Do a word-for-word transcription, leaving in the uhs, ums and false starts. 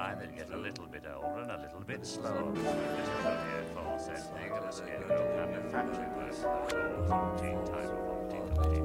time, they'd get a little bit older and a little bit slower. This is what the false ending, and the scarecrow kind of factory work, those old type of